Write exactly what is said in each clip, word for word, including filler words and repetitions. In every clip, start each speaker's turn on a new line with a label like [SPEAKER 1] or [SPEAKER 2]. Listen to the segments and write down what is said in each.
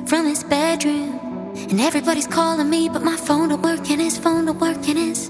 [SPEAKER 1] from his bedroom. And everybody's calling me, but my phone don't work and his phone don't work and his...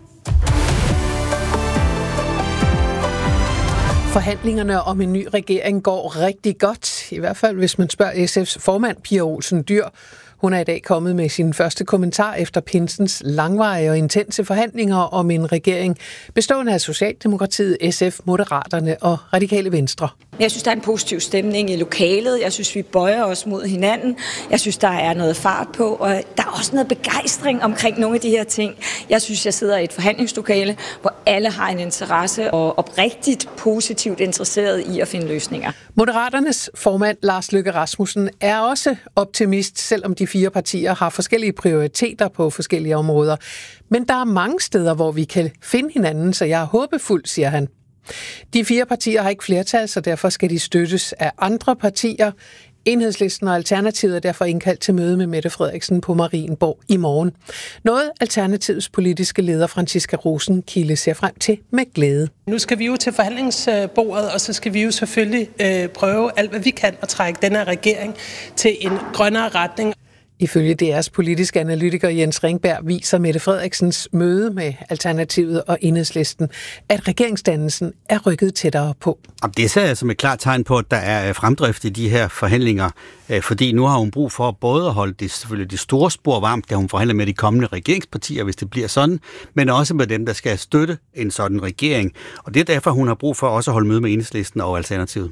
[SPEAKER 2] Forhandlingerne om en ny regering går rigtig godt, i hvert fald hvis man spørger S F's formand Pia Olsen Dyhr. Hun er i dag kommet med sin første kommentar efter pinsens langvarige og intense forhandlinger om en regering bestående af Socialdemokratiet, S F, Moderaterne og Radikale Venstre.
[SPEAKER 3] Jeg synes, der er en positiv stemning i lokalet. Jeg synes, vi bøjer os mod hinanden. Jeg synes, der er noget fart på, og der er også noget begejstring omkring nogle af de her ting. Jeg synes, jeg sidder i et forhandlingslokale, hvor alle har en interesse og oprigtigt positivt interesseret i at finde løsninger.
[SPEAKER 2] Moderaternes formand Lars Løkke Rasmussen er også optimist, selvom de fire partier har forskellige prioriteter på forskellige områder. Men der er mange steder, hvor vi kan finde hinanden, så jeg er håbefuld, siger han. De fire partier har ikke flertal, så derfor skal de støttes af andre partier. Enhedslisten og Alternativet er derfor indkaldt til møde med Mette Frederiksen på Marienborg i morgen. Noget Alternativets politiske leder Franciska Rosenkilde ser frem til med glæde.
[SPEAKER 4] Nu skal vi jo til forhandlingsbordet, og så skal vi jo selvfølgelig øh, prøve alt, hvad vi kan at trække denne regering til en grønnere retning.
[SPEAKER 2] Ifølge D R's politiske analytiker Jens Ringberg viser Mette Frederiksens møde med Alternativet og Enhedslisten, at regeringsdannelsen er rykket tættere på.
[SPEAKER 5] Det ser jeg som et klart tegn på, at der er fremdrift i de her forhandlinger, fordi nu har hun brug for både at holde det, selvfølgelig det store spor varmt, da hun forhandler med de kommende regeringspartier, hvis det bliver sådan, men også med dem, der skal støtte en sådan regering. Og det er derfor, hun har brug for også at holde møde med Enhedslisten og Alternativet.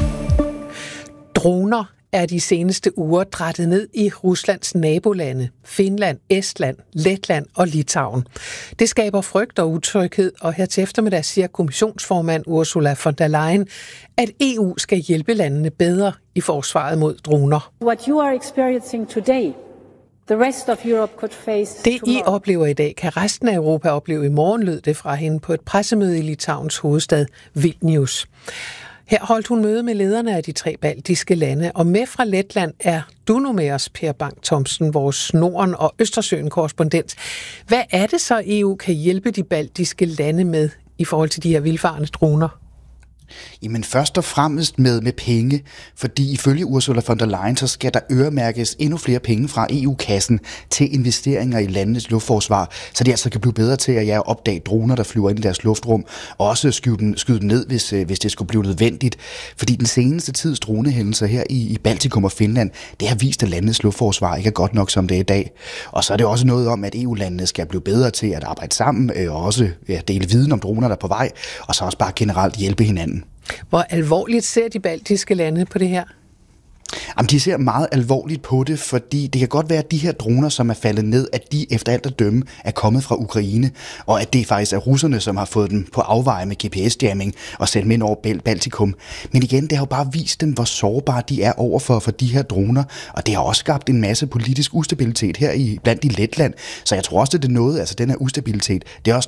[SPEAKER 2] Droner er de seneste uger drættet ned i Ruslands nabolande, Finland, Estland, Letland og Litauen. Det skaber frygt og utryghed, og her til eftermiddag siger kommissionsformand Ursula von der Leyen, at E U skal hjælpe landene bedre i forsvaret mod droner.
[SPEAKER 6] What you are experiencing today, the rest of Europe could face
[SPEAKER 2] Det
[SPEAKER 6] tomorrow.
[SPEAKER 2] I oplever i dag, kan resten af Europa opleve i morgen, lød det fra hende på et pressemøde i Litauens hovedstad Vilnius. Her holdt hun møde med lederne af de tre baltiske lande, og med fra Letland er du nu med os, Per Bang-Thomsen, vores Norden- og Østersøen-korrespondent. Hvad er det så, E U kan hjælpe de baltiske lande med i forhold til de her vildfarne droner?
[SPEAKER 7] Jamen først og fremmest med, med penge, fordi ifølge Ursula von der Leyen, så skal der øremærkes endnu flere penge fra E U-kassen til investeringer i landenes luftforsvar, så de altså kan blive bedre til at ja, opdage droner, der flyver ind i deres luftrum, og også skyde dem, skyde dem ned, hvis, hvis det skulle blive nødvendigt. Fordi den seneste tids dronehændelser her i, i Baltikum og Finland, det har vist, at landenes luftforsvar ikke er godt nok, som det er i dag. Og så er det også noget om, at E U-landene skal blive bedre til at arbejde sammen, og også ja, dele viden om droner, der er på vej, og så også bare generelt hjælpe hinanden.
[SPEAKER 2] Hvor alvorligt ser de baltiske lande på det her?
[SPEAKER 7] Jamen, de ser meget alvorligt på det, fordi det kan godt være, at de her droner, som er faldet ned, at de efter alt at dømme er kommet fra Ukraine, og at det faktisk er russerne, som har fået dem på afveje med G P S-jamming og sendt dem ind over Baltikum. Men igen, det har jo bare vist dem, hvor sårbare de er overfor for de her droner, og det har også skabt en masse politisk ustabilitet her i blandt i Letland. Så jeg tror også, at det er noget, altså den her ustabilitet, det er også